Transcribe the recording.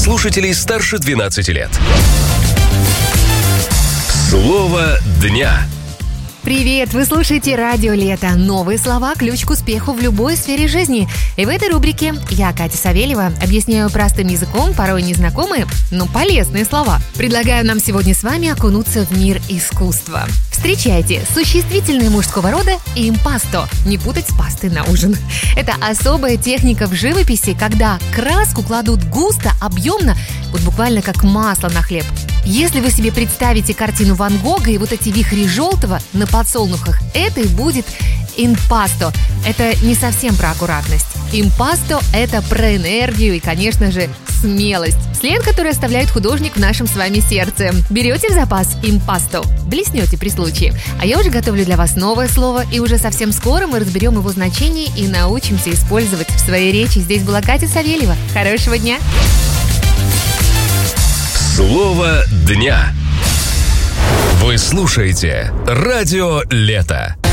слушателей старше 12 лет. Слово дня. Привет! Вы слушаете «Радио Лето». Новые слова – ключ к успеху в любой сфере жизни. И в этой рубрике я, Катя Савельева, объясняю простым языком, порой незнакомые, но полезные слова. Предлагаю нам сегодня с вами окунуться в мир искусства. Встречайте, существительные мужского рода импасто. Не путать с пастой на ужин. Это особая техника в живописи, когда краску кладут густо, объемно, вот буквально как масло на хлеб. Если вы себе представите картину Ван Гога и вот эти вихри желтого на подсолнухах, это и будет импасто. Это не совсем про аккуратность. Импасто – это про энергию и, конечно же, смелость. След, который оставляет художник в нашем с вами сердце. Берете в запас импасто, блеснете при случае. А я уже готовлю для вас новое слово, и уже совсем скоро мы разберем его значение и научимся использовать в своей речи. Здесь была Катя Савельева. Хорошего дня! Слово дня. Вы слушаете «Радио Лето».